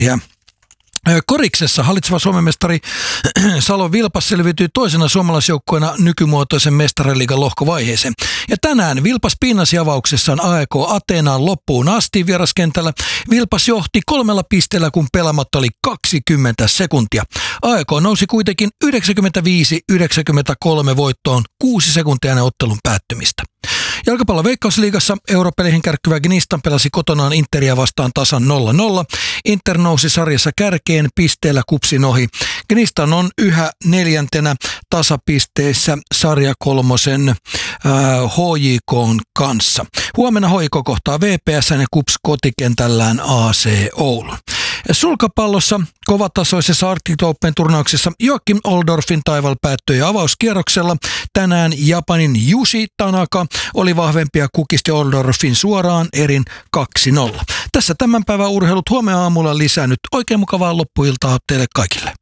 Ja koriksessa hallitseva Suomen mestari Salon Vilpas selviytyi toisena suomalaisjoukkueena nykymuotoisen mestariliigan lohkovaiheeseen. Ja tänään Vilpas piinasi avauksessaan AEK Ateenaan loppuun asti vieraskentällä. Vilpas johti 3 pisteellä, kun pelaamatta oli 20 sekuntia. AEK nousi kuitenkin 95-93 voittoon 6 sekuntia ennen ottelun päättymistä. Jalkapallon Veikkausliigassa europeleihin kärkkyvä Gnistan pelasi kotonaan Interia vastaan tasan 0-0. Inter nousi sarjassa kärkeen pisteellä KuPSin ohi. Gnistan on yhä 4. tasapisteissä sarja 3 HJK:n kanssa. Huomenna HJK kohtaa VPS ja KuPS kotikentällään AC Oulun. Sulkapallossa kovatasoisessa Arctic Open-turnauksessa Joakim Oldorfin taival päättyi avauskierroksella. Tänään Japanin Yushi Tanaka oli vahvempi ja kukisti Oldorfin suoraan erin 2-0. Tässä tämän päivän urheilut, huomenna aamulla lisää. Nyt oikein mukavaa loppuiltaa teille kaikille.